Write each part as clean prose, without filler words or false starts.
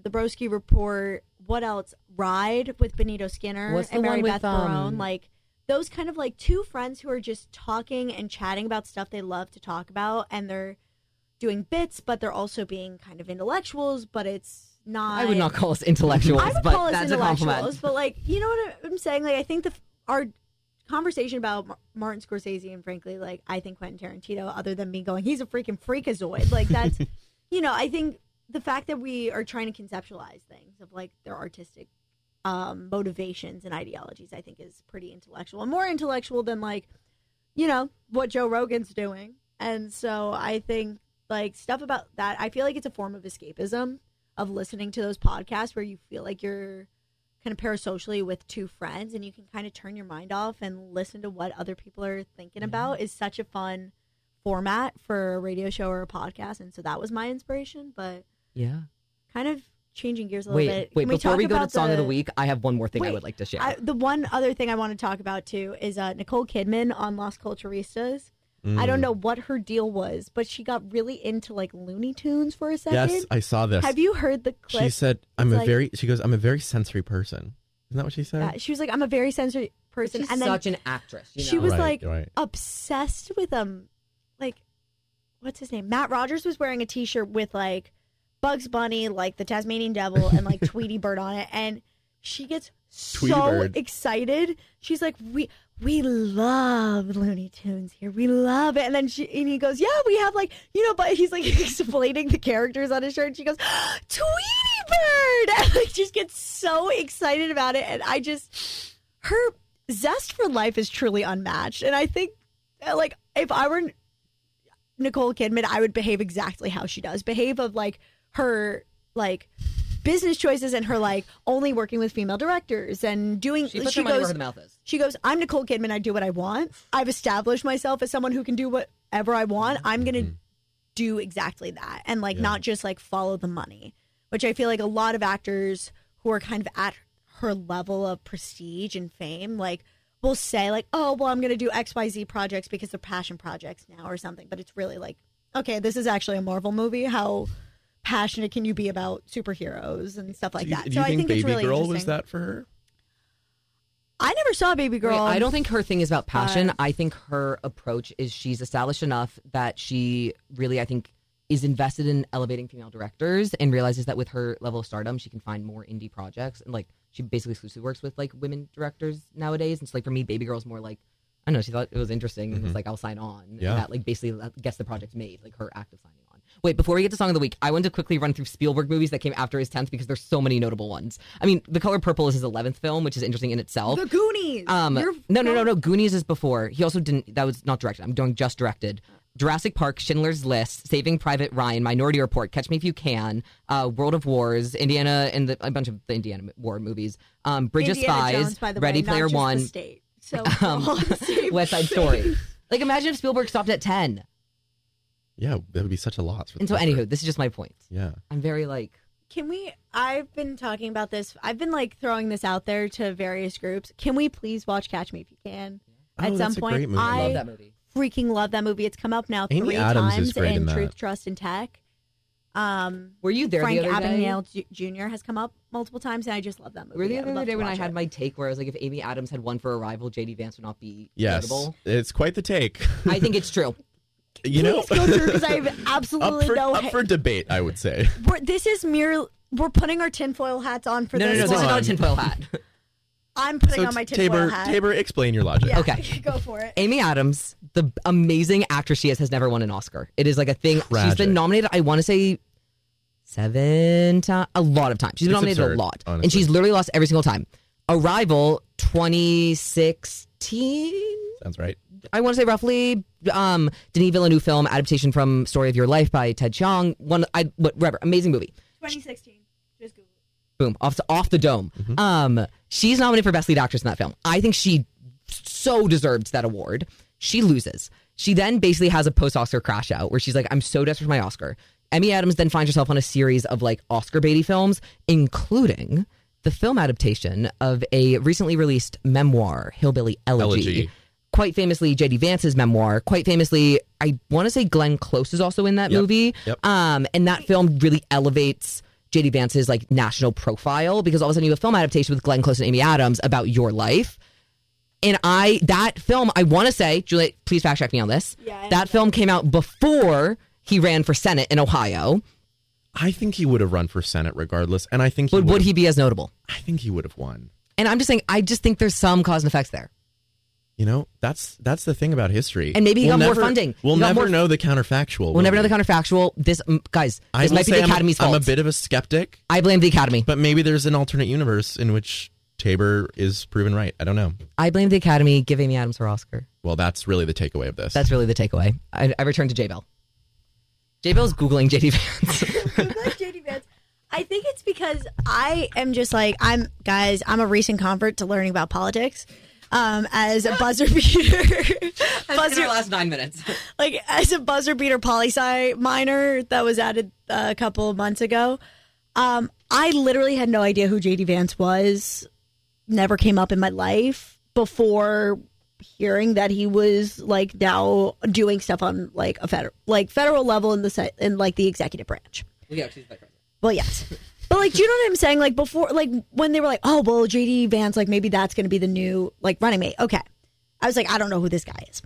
The Broski Report. What else? Ride with Benito Skinner What's and the Mary one Beth with, Barone. Like those kind of like two friends who are just talking and chatting about stuff they love to talk about, and they're doing bits, but they're also being kind of intellectuals, but it's not. I would not call us intellectuals, I would but call us that's a compliment. intellectuals, but like, you know what I'm saying? Like, I think our conversation about Martin Scorsese and frankly, like, I think Quentin Tarantino, other than me going, he's a freaking freakazoid. Like, that's, you know, I think the fact that we are trying to conceptualize things of like their artistic motivations and ideologies, I think is pretty intellectual and more intellectual than like, you know, what Joe Rogan's doing. And so I think like stuff about that, I feel like it's a form of escapism of listening to those podcasts where you feel like you're kind of parasocially with two friends and you can kind of turn your mind off and listen to what other people are thinking about is such a fun format for a radio show or a podcast. And so that was my inspiration, but Yeah. kind of changing gears a little bit. Wait, Can we before talk we go to about Song of the Week, I have one more thing I Wait, would like to share. the one other thing I want to talk about too is Nicole Kidman on Las Culturistas. I don't know what her deal was, but she got really into like Looney Tunes for a second. Yes, I saw this. Have you heard the clip? She said, I'm a very sensory person. Isn't that what she said? Yeah, she was like, I'm a very sensory person. She's and then such an actress. You know? she was Right, like right. obsessed with like, what's his name? Matt Rogers was wearing a t-shirt with like Bugs Bunny, like the Tasmanian Devil, and like Tweety Bird on it. And she gets Tweety so Bird. excited. She's like, we love Looney Tunes here. We love it. And then he goes, yeah, we have like, you know, but he's like explaining the characters on his shirt. And she goes, Tweety Bird. And like just gets so excited about it. And her zest for life is truly unmatched. And I think like if I were Nicole Kidman, I would behave exactly how she does. Behave of like her like business choices and her like only working with female directors and doing. She puts her money where her mouth is. She goes, I'm Nicole Kidman. I do what I want. I've established myself as someone who can do whatever I want. I'm gonna do exactly that and like not just like follow the money, which I feel like a lot of actors who are kind of at her level of prestige and fame like will say like, oh well, I'm gonna do XYZ projects because they're passion projects now or something. But it's really like, okay, this is actually a Marvel movie. How passionate can you be about superheroes and stuff like that? Do you I think Baby it's really Girl interesting. was that for her? I never saw Baby Girl. Wait, I don't think her thing is about passion. I think her approach is she's established enough that she really, I think, is invested in elevating female directors and realizes that with her level of stardom, she can find more indie projects. And like, she basically exclusively works with like women directors nowadays. And so like for me, Baby Girl is more like, I don't know, she thought it was interesting and was like, I'll sign on. Yeah. And that like basically gets the project made, like her act of signing on. Wait, before we get to Song of the Week, I want to quickly run through Spielberg movies that came after his 10th because there's so many notable ones. I mean, The Color Purple is his 11th film, which is interesting in itself. The Goonies. No. Goonies is before. He also didn't. That was not directed. I'm doing just directed. Jurassic Park, Schindler's List, Saving Private Ryan, Minority Report, Catch Me If You Can, World of Wars, Indiana, and a bunch of the Indiana War movies. Bridge of Indiana Spies, Jones, by the Ready way, not Player just One, the state. So we're all the same West Side Story. Like, imagine if Spielberg stopped at 10. Yeah, that would be such a loss. And so, anywho, this is just my point. Yeah. I'm very like. Can we? I've been talking about this. I've been like throwing this out there to various groups. Can we please watch Catch Me If You Can at some that's a point? great movie. I love I that movie. freaking love that movie. It's come up now Amy 3 Adams times is great in that. Truth, Trust, and Tech. Were you there Frank the other day? Abagnale Jr. has come up multiple times, and I just love that movie. Were you I would the love other day to when I watch had it. my take where I was like, if Amy Adams had won for Arrival, J.D. Vance would not be Yes, notable? it's quite the take. I think it's true. You know, Please go through because I have absolutely up for debate, I would say. This is we're putting our tinfoil hats on for No, this. this is Come not a on. tinfoil hat. I'm putting So on my tinfoil hat. Tabor, explain your logic. Yeah, Okay. go for it. Amy Adams, the amazing actress she is, has never won an Oscar. It is like a thing. She's Tragic. been nominated, I want to say 7 times, a lot of times. She's been It's nominated absurd, a lot. honestly. And she's literally lost every single time. Arrival, 2016? Sounds right. I want to say roughly. Denis Villeneuve film adaptation from Story of Your Life by Ted Chiang. Whatever. Amazing movie. 2016. Just Google. Boom, off the dome. She's nominated for Best Lead Actress in that film. I think she so deserved that award. She loses. She then basically has a post-Oscar crash out where she's like, I'm so desperate for my Oscar. Amy Adams then finds herself on a series of like Oscar baity films, including the film adaptation of a recently released memoir, Hillbilly Elegy. Quite famously, J.D. Vance's memoir. Quite famously, I want to say Glenn Close is also in that movie. Yep. And that film really elevates JD Vance's like national profile, because all of a sudden you have a film adaptation with Glenn Close and Amy Adams about your life. And that film, I want to say, Juliet, please fact check me on this. Yeah, that film came out before he ran for Senate in Ohio. I think he would have run for Senate regardless, and I think But would he be as notable? I think he would have won. And I'm just saying, I just think there's some cause and effects there. You know, that's the thing about history. And maybe he got more funding. We'll never know the counterfactual. We'll never know the counterfactual. This might be the Academy's fault. I'm a bit of a skeptic. I blame the Academy. But maybe there's an alternate universe in which Tabor is proven right. I don't know. I blame the Academy. Give Amy Adams her Oscar. Well, that's really the takeaway of this. That's really the takeaway. I return to J-Bell. J-Bell's Googling JD Vance. JD Vance. I think it's because I am just like, I'm a recent convert to learning about politics. As a buzzer beater, In the last 9 minutes. like as a buzzer beater poli-sci minor that was added a couple of months ago. I literally had no idea who JD Vance was. Never came up in my life before hearing that he was like now doing stuff on like a federal level in the executive branch. Well, yeah, she's vice president. Well, yes. But, like, do you know what I'm saying? Like, before, like, when they were like, oh, well, JD Vance, like, maybe that's going to be the new, like, running mate. Okay. I was like, I don't know who this guy is.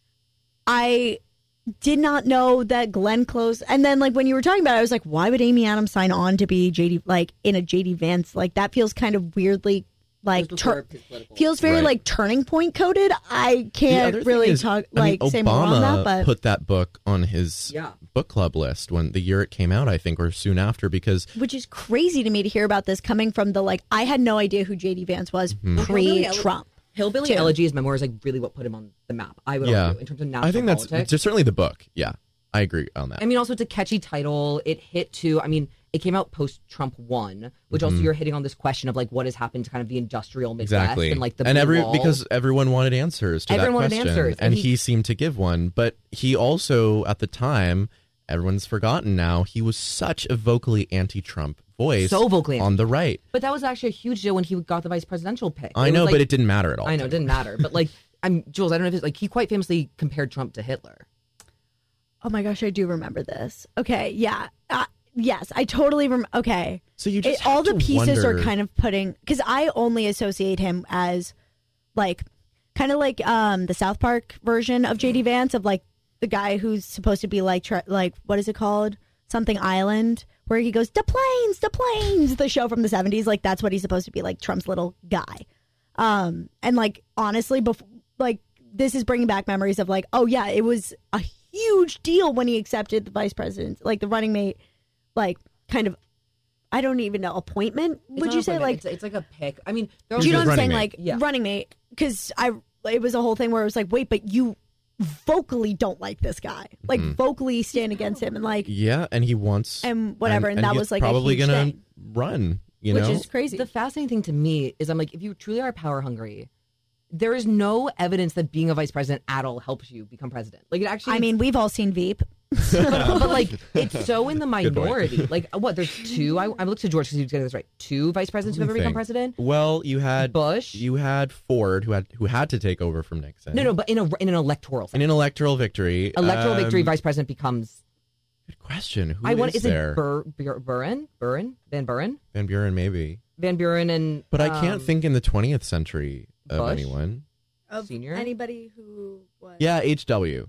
I did not know that Glenn Close. And then, like, when you were talking about it, I was like, why would Amy Adams sign on to be JD, like, in a JD Vance? Like, that feels kind of weirdly, like, feels very, Right. like, turning point coded. I can't really talk, like, say more on that, but. Put that book on his book club list when the year it came out, I think, or soon after, because Which is crazy to me to hear about this coming from the, like, I had no idea who JD Vance was pre-Trump. Hillbilly Elegy, memoir is like really what put him on the map. I would argue in terms of national I think that's politics. just certainly the book. Yeah, I agree on that. I mean, also it's a catchy title. It hit too. I mean, it came out post Trump won, which also you're hitting on this question of like what has happened to kind of the industrial Midwest exactly, and like the because everyone wanted answers to Everyone that wanted question, answers, and he seemed to give one. But he also, at the time, everyone's forgotten now, he was such a vocally anti-Trump voice, so vocally on the right. But that was actually a huge deal when he got the vice presidential pick. I know, but it didn't matter at all. I know, it didn't matter. But like, Jules, I don't know if it's like he quite famously compared Trump to Hitler. Oh my gosh, I do remember this. Okay, yeah. Yes, I totally remember. Okay. So you just all the pieces wonder... are kind of putting, because I only associate him as like kind of like the South Park version of JD Vance, of like the guy who's supposed to be like what is it called? Something Island, where he goes, the planes, the show from the 70s. Like that's what he's supposed to be, like Trump's little guy. And like honestly, like this is bringing back memories of like, oh yeah, it was a huge deal when he accepted the vice president, like the running mate, like kind of, I don't even know, appointment. Would you say like it's like a pick? I mean, do you know what I'm saying? Mate. Like running mate, because it was a whole thing where it was like, wait, but you vocally don't like this guy, like vocally stand against him, and like and he wants and whatever, and that he's was like probably a huge gonna thing. run, which is crazy. The fascinating thing to me is I'm like, if you truly are power hungry, there is no evidence that being a vice president at all helps you become president. Like it actually, I mean, we've all seen Veep. but like it's so in the Good point. minority. Like what? There's two. I looked to George because he was getting this right. Two vice presidents who have ever become president. Well, you had Bush. You had Ford, who had to take over from Nixon. No, but in an electoral sense. In an electoral victory. Victory, vice president becomes. Good question. Who is there? It Van Buren? Van Buren, maybe. Van Buren and. But I can't think in the 20th century of Bush? anyone. Of Senior? anybody who was. Yeah, HW.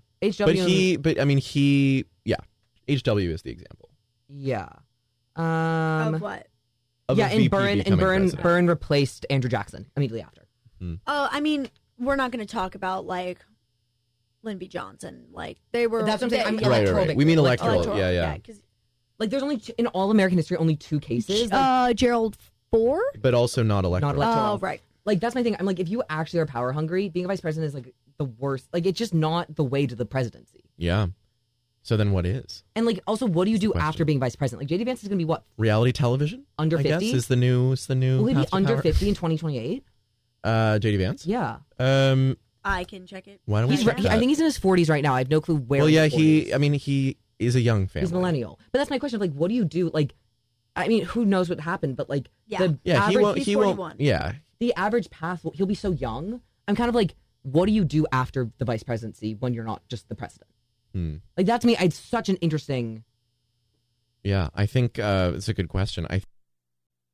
HW is the example. Yeah. Of what? Of a VP becoming president. Byrne replaced Andrew Jackson immediately after. Oh, I mean, we're not going to talk about like Lyndon B. Johnson. Like they were. That's what I'm saying. I mean, Right. electoral We mean victory. electoral. Yeah. 'Cause, Like there's only in all American history only two cases. Gerald Ford. But also not electoral. Not electoral. Oh, right. Like that's my thing. I'm like, if you actually are power hungry, being a vice president is like the worst. Like it's just not the way to the presidency. Yeah. So then what is? And like also, what do you do Question. after being vice president? Like JD Vance is going to be what? Reality television? Under 50? I guess is the new Will he be path to under power. 50 in 2028? JD Vance? Yeah. I can check it. Why don't we check I that? think he's in his 40s right now. I have no clue where. Well, in yeah, his 40s. he is a young family. He's millennial. But that's my question. Like, what do you do? Like, I mean, who knows what happened? But like, Yeah. Yeah, average, he won't. he's He 41. won't. Yeah, the average path, he'll be so young. I'm kind of like, what do you do after the vice presidency when you're not just the president? Like that to me, it's such an interesting Yeah, I think it's a good question.